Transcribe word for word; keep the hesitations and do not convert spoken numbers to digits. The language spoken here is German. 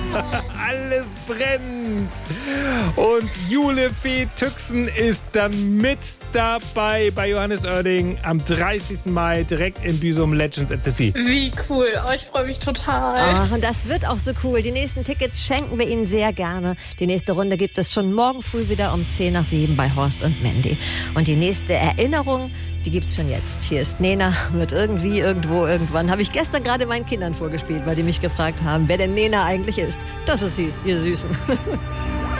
Alles brennt. Und Jule Fee Tüxen ist dann mit dabei bei Johannes Oerding am dreißigsten Mai direkt in Büsum Legends at the Sea. Wie cool. Oh, ich freue mich total. Ach, und das wird auch so cool. Die nächsten Tickets schenken wir Ihnen sehr gerne. Die nächste Runde gibt es schon morgen früh wieder um zehn nach sieben bei Horst und Mandy. Und die nächste Erinnerung, die gibt's schon jetzt. Hier ist Nena mit Irgendwie, Irgendwo, Irgendwann. Habe ich gestern gerade meinen Kindern vorgespielt, weil die mich gefragt haben, wer denn Nena eigentlich ist. Das ist sie, ihr Süßen.